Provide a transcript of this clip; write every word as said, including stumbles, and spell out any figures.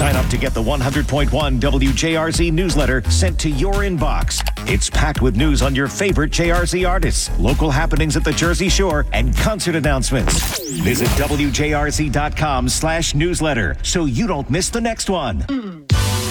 Sign up to get the one hundred point one W J R Z newsletter sent to your inbox. It's packed with news on your favorite J R Z artists, local happenings at the Jersey Shore, and concert announcements. Visit W J R Z dot com slash newsletter so you don't miss the next one.